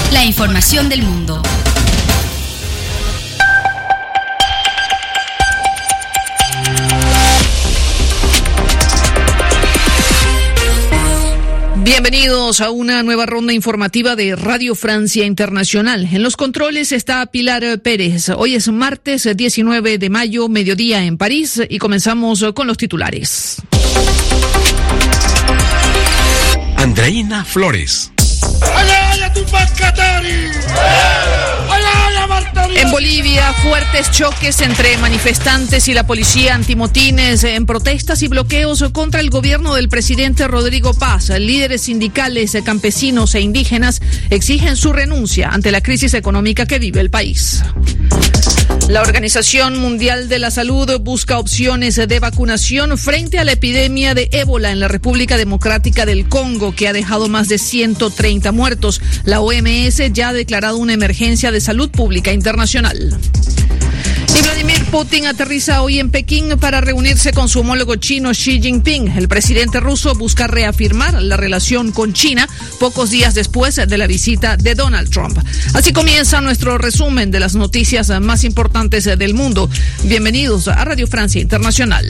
La información del mundo. Bienvenidos a una nueva ronda informativa de Radio Francia Internacional. En los controles está Pilar Pérez. Hoy es martes 19 de mayo, mediodía en París, y comenzamos con los titulares. Andreina Flores. En Bolivia, fuertes choques entre manifestantes y la policía antimotines en protestas y bloqueos contra el gobierno del presidente Rodrigo Paz. Líderes sindicales, campesinos e indígenas exigen su renuncia ante la crisis económica que vive el país. La Organización Mundial de la Salud busca opciones de vacunación frente a la epidemia de ébola en la República Democrática del Congo, que ha dejado más de 130 muertos. La OMS ya ha declarado una emergencia de salud pública internacional. Y Vladimir Putin aterriza hoy en Pekín para reunirse con su homólogo chino Xi Jinping. El presidente ruso busca reafirmar la relación con China pocos días después de la visita de Donald Trump. Así comienza nuestro resumen de las noticias más importantes del mundo. Bienvenidos a Radio Francia Internacional.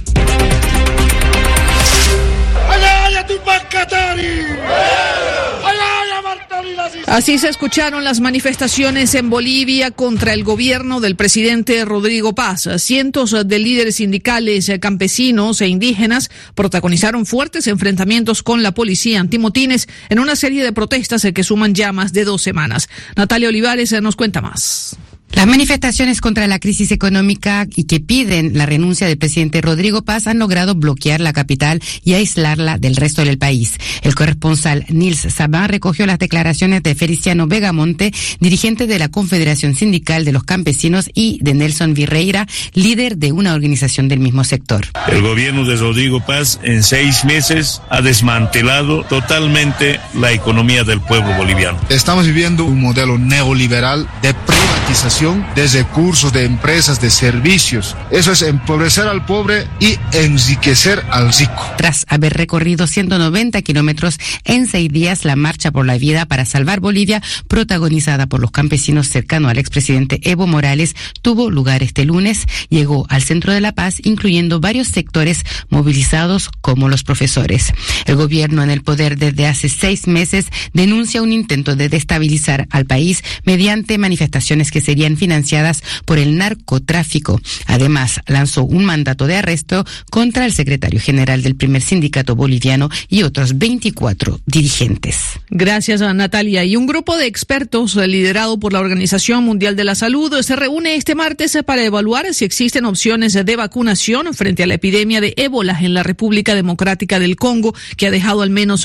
Así se escucharon las manifestaciones en Bolivia contra el gobierno del presidente Rodrigo Paz. Cientos de líderes sindicales, campesinos e indígenas protagonizaron fuertes enfrentamientos con la policía antimotines en una serie de protestas que suman ya más de 2 semanas. Natalia Olivares nos cuenta más. Las manifestaciones contra la crisis económica y que piden la renuncia del presidente Rodrigo Paz han logrado bloquear la capital y aislarla del resto del país. El corresponsal Nils Sabán recogió las declaraciones de Feliciano Vegamonte, dirigente de la Confederación Sindical de los Campesinos, y de Nelson Virreira, líder de una organización del mismo sector. El gobierno de Rodrigo Paz en 6 meses ha desmantelado totalmente la economía del pueblo boliviano. Estamos viviendo un modelo neoliberal de privatización de recursos, de empresas, de servicios. Eso es empobrecer al pobre y enriquecer al rico. Tras haber recorrido 190 kilómetros en 6 días, la Marcha por la Vida para Salvar Bolivia, protagonizada por los campesinos cercanos al expresidente Evo Morales, tuvo lugar este lunes. Llegó al centro de La Paz, incluyendo varios sectores movilizados como los profesores. El gobierno en el poder desde hace 6 meses denuncia un intento de destabilizar al país mediante manifestaciones que serían financiadas por el narcotráfico. Además, lanzó un mandato de arresto contra el secretario general del primer sindicato boliviano y otros 24 dirigentes. Gracias a Natalia. Y un grupo de expertos liderado por la Organización Mundial de la Salud se reúne este martes para evaluar si existen opciones de vacunación frente a la epidemia de ébola en la República Democrática del Congo, que ha dejado al menos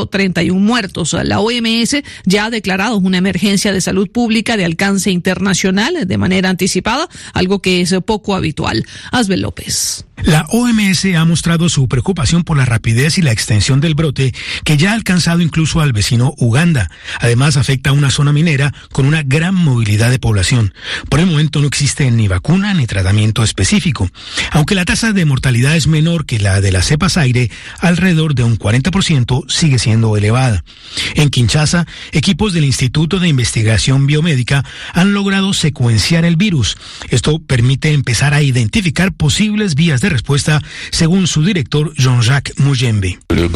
131 muertos. La OMS ya ha declarado una emergencia de salud pública de alcance internacional de manera anticipada, algo que es poco habitual. Asbel López. La OMS ha mostrado su preocupación por la rapidez y la extensión del brote, que ya ha alcanzado incluso al vecino Uganda. Además, afecta a una zona minera con una gran movilidad de población. Por el momento no existe ni vacuna ni tratamiento específico. Aunque la tasa de mortalidad es menor que la de las cepas aire, alrededor de un 40%, sigue siendo elevada. En Kinshasa, equipos del Instituto de Investigación Biomédica han logrado secuenciar el virus. Esto permite empezar a identificar posibles vías de respuesta, según su director Jean-Jacques Mujembe. El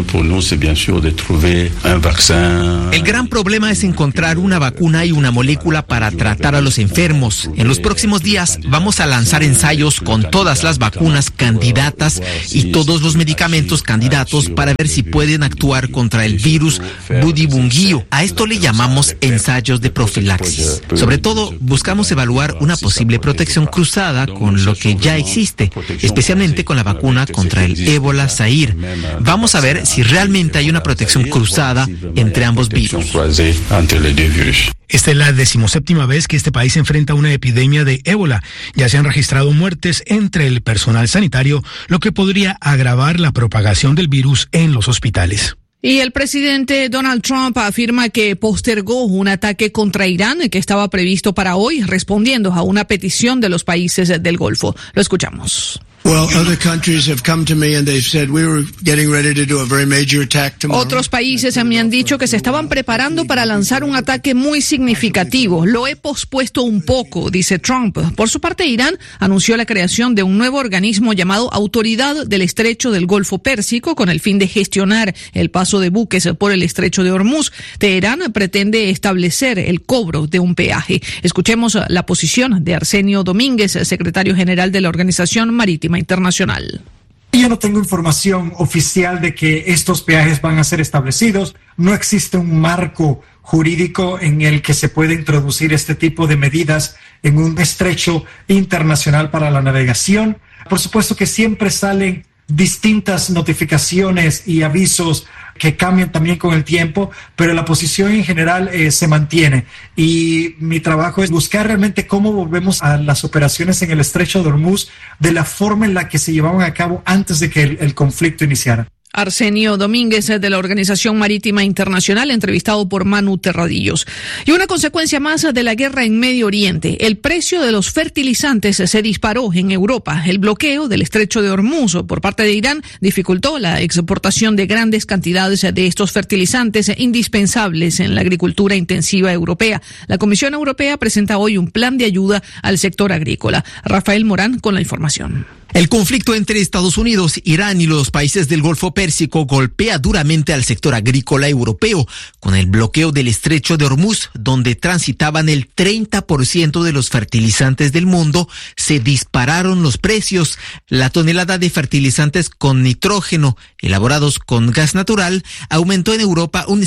gran problema es encontrar una vacuna y una molécula para tratar a los enfermos. En los próximos días vamos a lanzar ensayos con todas las vacunas candidatas y todos los medicamentos candidatos para ver si pueden actuar contra el virus Budibunguio. A esto le llamamos ensayos de profilaxis. Sobre todo, buscamos evaluar una posible protección cruzada con lo que ya existe, especialmente con la vacuna contra el ébola Zaire. Vamos a ver si realmente hay una protección cruzada entre ambos virus. Esta es la 17ª vez que este país enfrenta una epidemia de ébola. Ya se han registrado muertes entre el personal sanitario, lo que podría agravar la propagación del virus en los hospitales. Y el presidente Donald Trump afirma que postergó un ataque contra Irán que estaba previsto para hoy, respondiendo a una petición de los países del Golfo. Lo escuchamos. Otros países me han dicho que se estaban preparando para lanzar un ataque muy significativo. Lo he pospuesto un poco, dice Trump. Por su parte, Irán anunció la creación de un nuevo organismo llamado Autoridad del Estrecho del Golfo Pérsico con el fin de gestionar el paso de buques por el Estrecho de Hormuz. Teherán pretende establecer el cobro de un peaje. Escuchemos la posición de Arsenio Domínguez, secretario general de la Organización Marítima Internacional. Yo no tengo información oficial de que estos peajes van a ser establecidos. No existe un marco jurídico en el que se pueda introducir este tipo de medidas en un estrecho internacional para la navegación. Por supuesto que siempre salen distintas notificaciones y avisos que cambian también con el tiempo, pero la posición en general se mantiene. Y mi trabajo es buscar realmente cómo volvemos a las operaciones en el Estrecho de Hormuz de la forma en la que se llevaban a cabo antes de que el conflicto iniciara. Arsenio Domínguez de la Organización Marítima Internacional, entrevistado por Manu Terradillos. Y una consecuencia más de la guerra en Medio Oriente. El precio de los fertilizantes se disparó en Europa. El bloqueo del Estrecho de Hormuz por parte de Irán dificultó la exportación de grandes cantidades de estos fertilizantes indispensables en la agricultura intensiva europea. La Comisión Europea presenta hoy un plan de ayuda al sector agrícola. Rafael Morán con la información. El conflicto entre Estados Unidos, Irán y los países del Golfo Pérsico golpea duramente al sector agrícola europeo, con el bloqueo del Estrecho de Hormuz, donde transitaban el 30% de los fertilizantes del mundo. Se dispararon los precios. La tonelada de fertilizantes con nitrógeno, elaborados con gas natural, aumentó en Europa un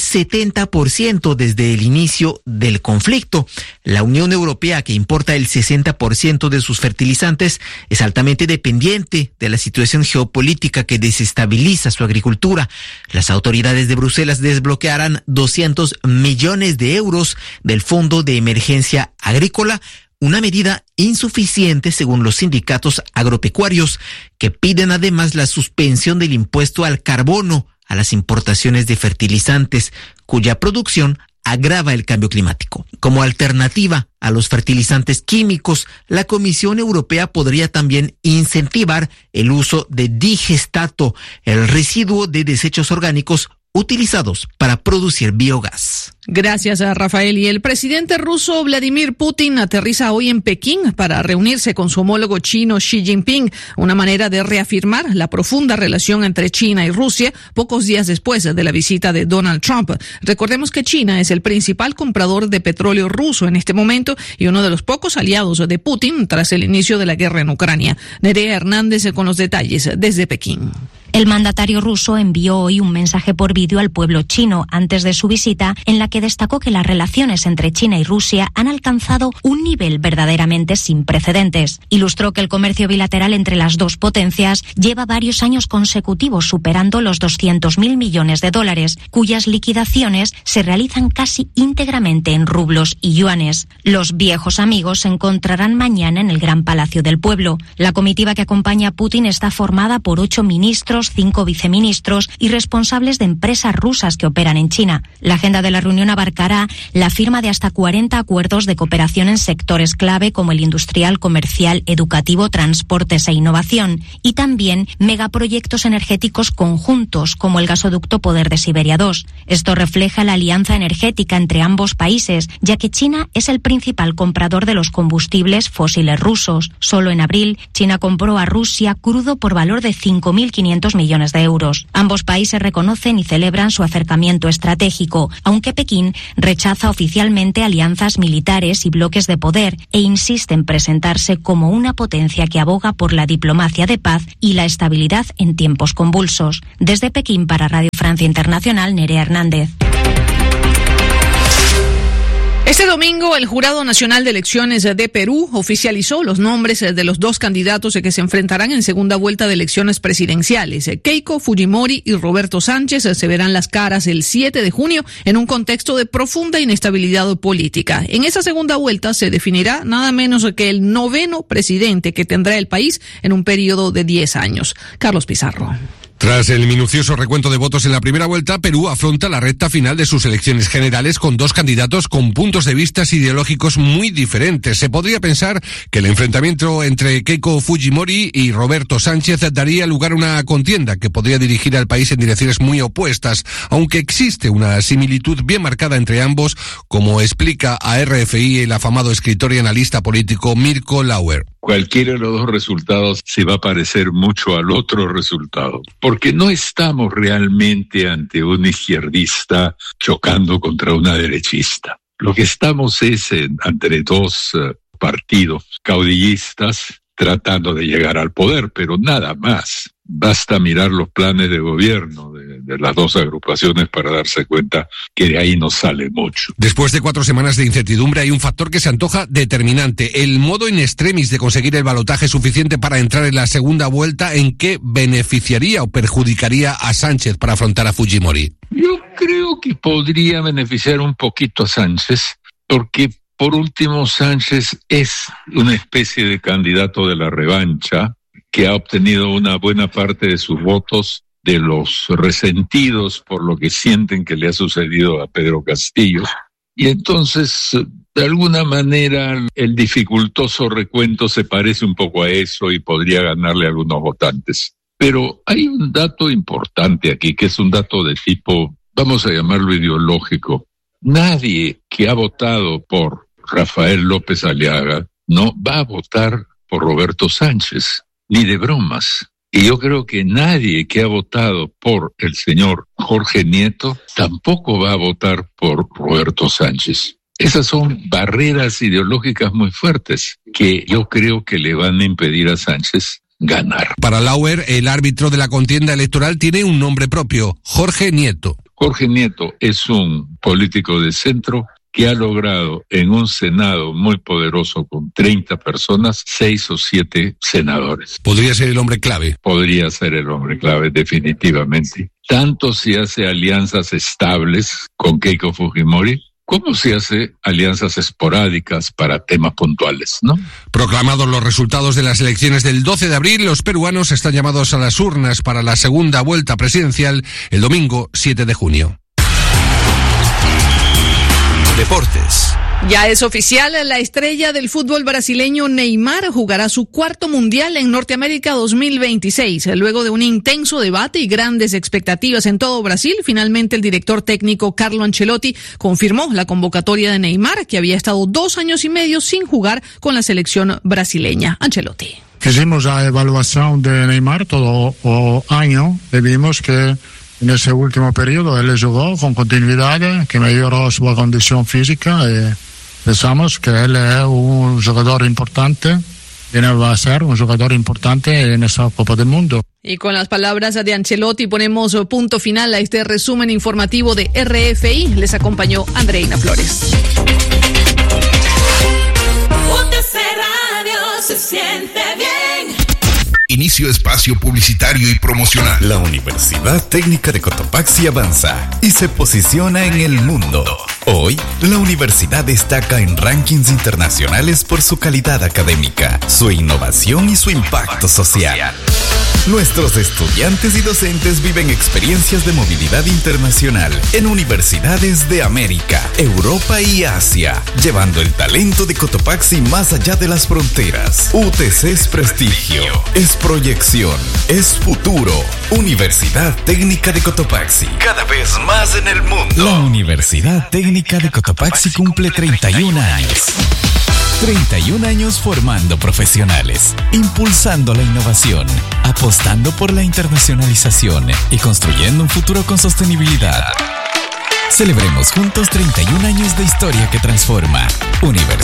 70% desde el inicio del conflicto. La Unión Europea, que importa el 60% de sus fertilizantes, es altamente dependiente de la situación geopolítica que desestabiliza su agricultura. Las autoridades de Bruselas desbloquearán 200 millones de euros del Fondo de Emergencia Agrícola, una medida insuficiente según los sindicatos agropecuarios, que piden además la suspensión del impuesto al carbono a las importaciones de fertilizantes, cuya producción agrava el cambio climático. Como alternativa a los fertilizantes químicos, la Comisión Europea podría también incentivar el uso de digestato, el residuo de desechos orgánicos utilizados para producir biogás. Gracias a Rafael. Y el presidente ruso Vladimir Putin aterriza hoy en Pekín para reunirse con su homólogo chino Xi Jinping, una manera de reafirmar la profunda relación entre China y Rusia pocos días después de la visita de Donald Trump. Recordemos que China es el principal comprador de petróleo ruso en este momento y uno de los pocos aliados de Putin tras el inicio de la guerra en Ucrania. Nerea Hernández con los detalles desde Pekín. El mandatario ruso envió hoy un mensaje por vídeo al pueblo chino antes de su visita, en la que destacó que las relaciones entre China y Rusia han alcanzado un nivel verdaderamente sin precedentes. Ilustró que el comercio bilateral entre las dos potencias lleva varios años consecutivos superando los 200.000 millones de dólares, cuyas liquidaciones se realizan casi íntegramente en rublos y yuanes. Los viejos amigos se encontrarán mañana en el Gran Palacio del Pueblo. La comitiva que acompaña a Putin está formada por 8 ministros, 5 viceministros y responsables de empresas rusas que operan en China. La agenda de la reunión abarcará la firma de hasta 40 acuerdos de cooperación en sectores clave como el industrial, comercial, educativo, transportes e innovación, y también megaproyectos energéticos conjuntos como el gasoducto Poder de Siberia 2. Esto refleja la alianza energética entre ambos países, ya que China es el principal comprador de los combustibles fósiles rusos. Solo en abril, China compró a Rusia crudo por valor de 5.500 millones de euros. Ambos países reconocen y celebran su acercamiento estratégico, aunque Pekín rechaza oficialmente alianzas militares y bloques de poder e insiste en presentarse como una potencia que aboga por la diplomacia de paz y la estabilidad en tiempos convulsos. Desde Pekín para Radio Francia Internacional, Nerea Hernández. Este domingo, el Jurado Nacional de Elecciones de Perú oficializó los nombres de los dos candidatos que se enfrentarán en segunda vuelta de elecciones presidenciales. Keiko Fujimori y Roberto Sánchez se verán las caras el 7 de junio en un contexto de profunda inestabilidad política. En esa segunda vuelta se definirá nada menos que el 9º presidente que tendrá el país en un periodo de 10 años. Carlos Pizarro. Tras el minucioso recuento de votos en la primera vuelta, Perú afronta la recta final de sus elecciones generales con dos candidatos con puntos de vista ideológicos muy diferentes. Se podría pensar que el enfrentamiento entre Keiko Fujimori y Roberto Sánchez daría lugar a una contienda que podría dirigir al país en direcciones muy opuestas, aunque existe una similitud bien marcada entre ambos, como explica a RFI el afamado escritor y analista político Mirko Lauer. Cualquiera de los dos resultados se va a parecer mucho al otro resultado, porque no estamos realmente ante un izquierdista chocando contra una derechista. Lo que estamos es entre dos partidos caudillistas tratando de llegar al poder, pero nada más. Basta mirar los planes de gobierno de las dos agrupaciones para darse cuenta que de ahí no sale mucho. Después de 4 semanas de incertidumbre hay un factor que se antoja determinante, el modo in extremis de conseguir el balotaje suficiente para entrar en la segunda vuelta, en que beneficiaría o perjudicaría a Sánchez para afrontar a Fujimori. Yo creo que podría beneficiar un poquito a Sánchez, porque por último Sánchez es una especie de candidato de la revancha, que ha obtenido una buena parte de sus votos de los resentidos por lo que sienten que le ha sucedido a Pedro Castillo. Y entonces, de alguna manera, el dificultoso recuento se parece un poco a eso y podría ganarle a algunos votantes. Pero hay un dato importante aquí, que es un dato de tipo, vamos a llamarlo ideológico. Nadie que ha votado por Rafael López Aliaga no va a votar por Roberto Sánchez. Ni de bromas. Y yo creo que nadie que ha votado por el señor Jorge Nieto tampoco va a votar por Roberto Sánchez. Esas son barreras ideológicas muy fuertes que yo creo que le van a impedir a Sánchez ganar. Para Lauer, el árbitro de la contienda electoral tiene un nombre propio, Jorge Nieto. Jorge Nieto es un político de centro que ha logrado en un Senado muy poderoso con 30 personas, 6 o 7 senadores. ¿Podría ser el hombre clave? Podría ser el hombre clave, definitivamente. Tanto si hace alianzas estables con Keiko Fujimori, como si hace alianzas esporádicas para temas puntuales, ¿no? Proclamados los resultados de las elecciones del 12 de abril, los peruanos están llamados a las urnas para la segunda vuelta presidencial el domingo 7 de junio. Deportes. Ya es oficial, la estrella del fútbol brasileño Neymar jugará su cuarto mundial en Norteamérica 2026. Luego de un intenso debate y grandes expectativas en todo Brasil, finalmente el director técnico Carlo Ancelotti confirmó la convocatoria de Neymar, que había estado 2 años y medio sin jugar con la selección brasileña. Ancelotti. Hicimos la evaluación de Neymar todo el año y vimos que en ese último periodo él jugó con continuidad, que mejoró su condición física y pensamos que él es un jugador importante, y va a ser un jugador importante en esa Copa del Mundo. Y con las palabras de Ancelotti ponemos punto final a este resumen informativo de RFI. Les acompañó Andreina Flores. UTC Radio se siente bien. Inicio espacio publicitario y promocional. La Universidad Técnica de Cotopaxi avanza y se posiciona en el mundo. Hoy, la universidad destaca en rankings internacionales por su calidad académica, su innovación y su impacto social. Nuestros estudiantes y docentes viven experiencias de movilidad internacional en universidades de América, Europa y Asia, llevando el talento de Cotopaxi más allá de las fronteras. UTC es prestigio, es proyección, es futuro. Universidad Técnica de Cotopaxi, cada vez más en el mundo. La Universidad Técnica de Cotopaxi cumple 31 años. 31 años formando profesionales, impulsando la innovación, apostando por la internacionalización y construyendo un futuro con sostenibilidad. Celebremos juntos 31 años de historia que transforma. Universidad